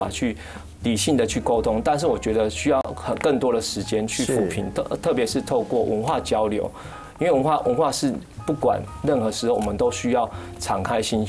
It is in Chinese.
去理性的去沟通，但是我觉得需要更多的时间去抚平，特别是透过文化交流，因为文化是不管任何时候我们都需要敞开心